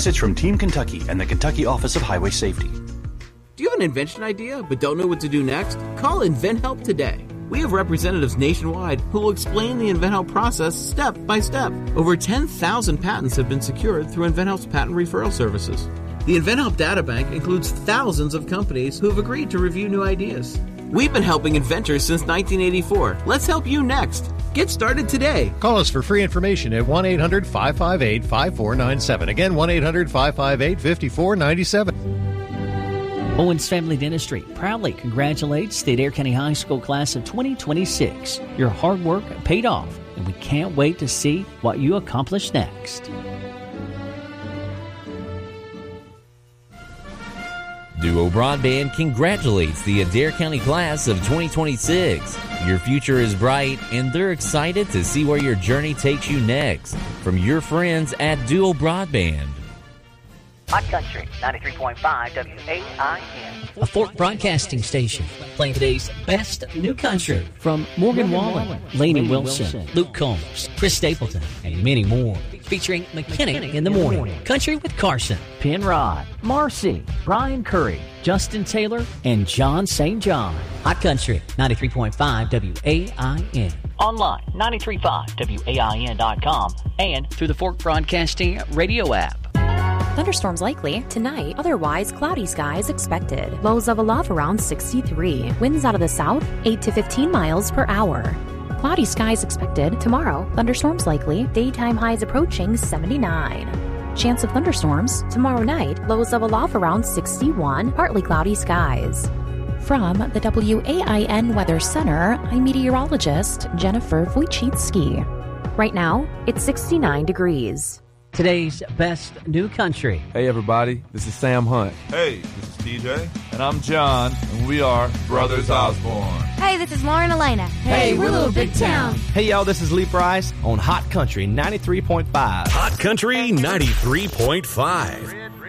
message from Team Kentucky and the Kentucky Office of Highway Safety. Do you have an invention idea but don't know what to do next? Call InventHelp today. We have representatives nationwide who will explain the InventHelp process step by step. Over 10,000 patents have been secured through InventHelp's patent referral services. The InventHelp Databank includes thousands of companies who have agreed to review new ideas. We've been helping inventors since 1984. Let's help you next. Get started today. Call us for free information at 1-800-558-5497. Again, 1-800-558-5497. Owens Family Dentistry proudly congratulates the Adair County High School class of 2026. Your hard work paid off, and we can't wait to see what you accomplish next. Duo Broadband congratulates the Adair County class of 2026. Your future is bright, and they're excited to see where your journey takes you next. From your friends at Duo Broadband. Hot Country 93.5 WAIN. A Fork Broadcasting Station, playing today's best new country from Morgan Wallen, Lainey Wilson, Luke Combs, Chris Stapleton, and many more. Featuring McKinnon in the Morning, Country with Carson, Penrod, Marcy, Brian Curry, Justin Taylor, and John St. John. Hot Country 93.5 WAIN. Online, 935WAIN.com, and through the Fork Broadcasting radio app. Thunderstorms likely tonight, otherwise cloudy skies expected. Lows of a love around 63. Winds out of the south, 8 to 15 miles per hour. Cloudy skies expected tomorrow. Thunderstorms likely. Daytime highs approaching 79. Chance of thunderstorms tomorrow night. Lows of a love around 61. Partly cloudy skies. From the WAIN Weather Center, I'm meteorologist Jennifer Wojcicki. Right now, it's 69 degrees. Today's best new country. Hey everybody, this is Sam Hunt. Hey, this is TJ. And I'm John, and we are Brothers Osborne. Hey, this is Lauren Elena. Hey, we're Little Big Town. Hey y'all, this is Lee Price on Hot Country 93.5. Hot Country 93.5.